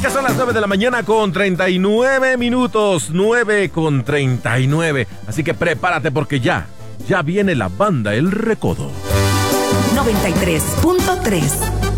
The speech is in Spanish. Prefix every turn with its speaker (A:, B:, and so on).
A: Ya son las 9 de la mañana con 39 minutos. 9 con 39. Así que prepárate porque ya viene la banda El Recodo.
B: 93.3